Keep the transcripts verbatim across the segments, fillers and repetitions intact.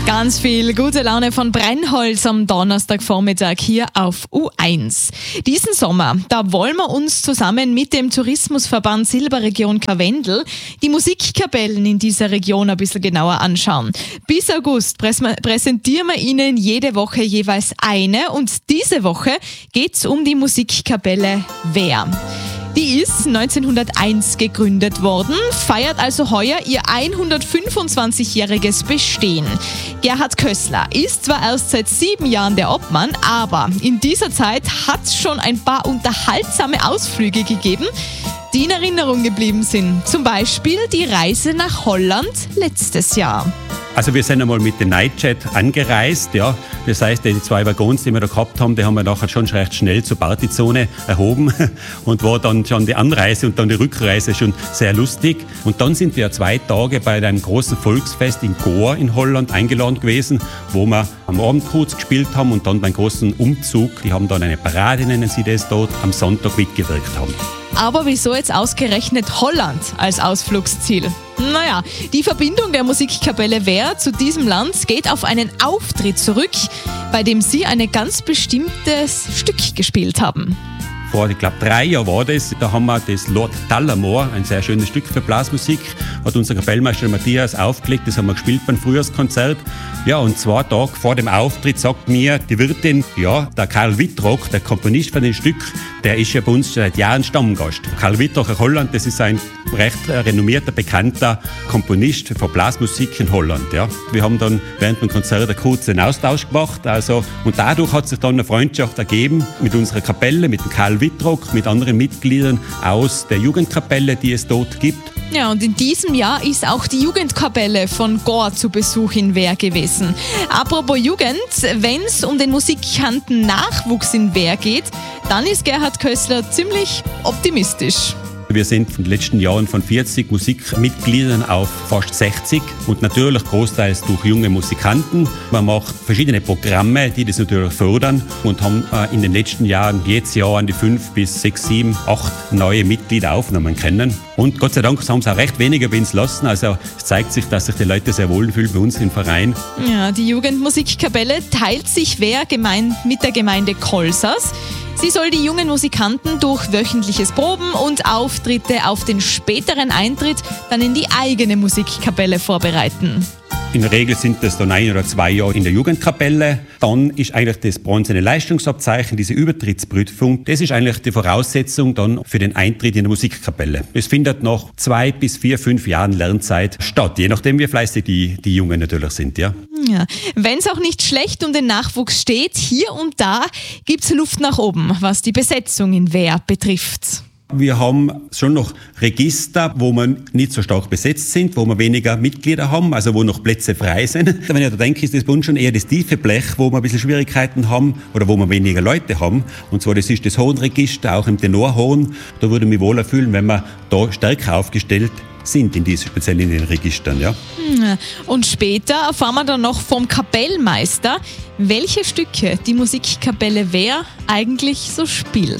Ganz viel gute Laune von Brennholz am Donnerstagvormittag hier auf U eins. Diesen Sommer, da wollen wir uns zusammen mit dem Tourismusverband Silberregion Karwendel die Musikkapellen in dieser Region ein bisschen genauer anschauen. Bis August präs- präsentieren wir Ihnen jede Woche jeweils eine und diese Woche geht's um die Musikkapelle Wehr. Die ist neunzehnhunderteins gegründet worden, feiert also heuer ihr hundertfünfundzwanzigjähriges Bestehen. Gerhard Kössler ist zwar erst seit sieben Jahren der Obmann, aber in dieser Zeit hat es schon ein paar unterhaltsame Ausflüge gegeben, die in Erinnerung geblieben sind. Zum Beispiel die Reise nach Holland letztes Jahr. Also wir sind einmal mit dem Nightjet angereist, ja. Das heißt, die zwei Waggons, die wir da gehabt haben, die haben wir nachher schon recht schnell zur Partyzone erhoben und war dann schon die Anreise und dann die Rückreise schon sehr lustig. Und dann sind wir zwei Tage bei einem großen Volksfest in Goa in Holland eingeladen gewesen, wo wir am Abend kurz gespielt haben und dann beim großen Umzug, die haben dann eine Parade, nennen sie das dort, am Sonntag mitgewirkt haben. Aber wieso jetzt ausgerechnet Holland als Ausflugsziel? Naja, die Verbindung der Musikkapelle Wehr zu diesem Land geht auf einen Auftritt zurück, bei dem sie ein ganz bestimmtes Stück gespielt haben. Vor, ich glaube, drei Jahren war das, da haben wir das Lord Tullamore, ein sehr schönes Stück für Blasmusik, hat unser Kapellmeister Matthias aufgelegt, das haben wir gespielt beim Frühjahrskonzert. Ja, und zwei Tage vor dem Auftritt sagt mir die Wirtin, ja, der Karl Wittrock, der Komponist von dem Stück, der ist ja bei uns seit Jahren Stammgast. Karl Wittrock in Holland, das ist ein recht renommierter, bekannter Komponist für Blasmusik in Holland. Ja. Wir haben dann während dem Konzert einen kurzen Austausch gemacht, also, und dadurch hat sich dann eine Freundschaft ergeben mit unserer Kapelle, mit dem Karl Wittrock, mit anderen Mitgliedern aus der Jugendkapelle, die es dort gibt. Ja, und in diesem Jahr ist auch die Jugendkapelle von Goa zu Besuch in Wehr gewesen. Apropos Jugend, wenn es um den musikanten Nachwuchs in Wehr geht, dann ist Gerhard Kössler ziemlich optimistisch. Wir sind in den letzten Jahren von vierzig Musikmitgliedern auf fast sechzig und natürlich großteils durch junge Musikanten. Man macht verschiedene Programme, die das natürlich fördern und haben in den letzten Jahren jedes Jahr an die fünf bis sechs, sieben, acht neue Mitglieder aufnehmen können. Und Gott sei Dank haben es auch recht weniger bei uns lassen. Also es zeigt sich, dass sich die Leute sehr wohl fühlen bei uns im Verein. Ja, die Jugendmusikkapelle teilt sich Wehr gemein mit der Gemeinde Kolsas. Sie soll die jungen Musikanten durch wöchentliches Proben und Auftritte auf den späteren Eintritt dann in die eigene Musikkapelle vorbereiten. In der Regel sind das dann ein oder zwei Jahre in der Jugendkapelle. Dann ist eigentlich das bronzene Leistungsabzeichen, diese Übertrittsprüfung, das ist eigentlich die Voraussetzung dann für den Eintritt in der Musikkapelle. Es findet nach zwei bis vier, fünf Jahren Lernzeit statt, je nachdem wie fleißig die, die Jungen natürlich sind. Ja. Ja. Wenn es auch nicht schlecht um den Nachwuchs steht, hier und da gibt es Luft nach oben, was die Besetzung in Wehr betrifft. Wir haben schon noch Register, wo wir nicht so stark besetzt sind, wo wir weniger Mitglieder haben, also wo noch Plätze frei sind. Wenn ich da denke, ist das bei uns schon eher das tiefe Blech, wo wir ein bisschen Schwierigkeiten haben oder wo wir weniger Leute haben. Und zwar das ist das Hornregister, auch im Tenorhorn. Da würde ich mich wohler fühlen, wenn wir da stärker aufgestellt sind, in diesen, speziell in den Registern. Ja. Und später erfahren wir dann noch vom Kapellmeister, welche Stücke die Musikkapelle Wehr eigentlich so spielt.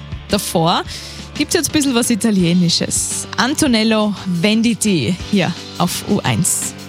Davor gibt es jetzt ein bisschen was Italienisches. Antonello Venditti hier auf U eins.